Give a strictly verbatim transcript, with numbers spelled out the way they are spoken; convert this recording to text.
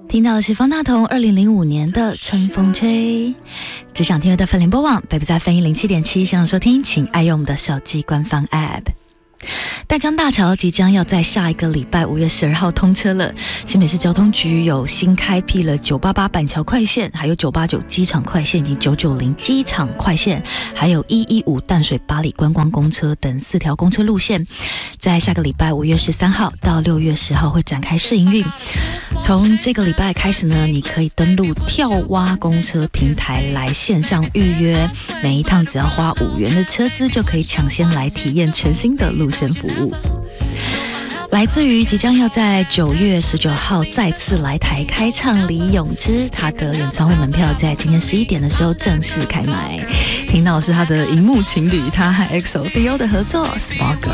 听到的是方大同二零零五年的《春风吹》，只想听乐的粉联播网北部在分一零七点七线上收听，请爱用我们的手机官方 App。淡江大桥即将要在下一个礼拜五月十二号通车了。新北市交通局有新开辟了九八八板桥快线，还有九八九机场快线以及九九零机场快线，还有一一五淡水八里观光公车等四条公车路线，在下个礼拜五月十三号到六月十号会展开试营运。从这个礼拜开始呢，你可以登录跳蛙公车平台来线上预约，每一趟只要花五元的车资就可以抢先来体验全新的路线服务。来自于即将要在九月十九号再次来台开唱李永芝，他的演唱会门票在今天十一点的时候正式开卖。听到的是他的荧幕情侣，他和 X O D O 的合作 Small Girl。